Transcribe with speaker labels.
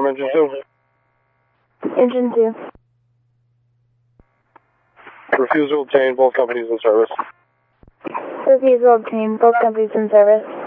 Speaker 1: engine 2.
Speaker 2: Engine 2.
Speaker 1: Refusal obtained, both companies in service.
Speaker 2: Refusal obtained, both companies in service.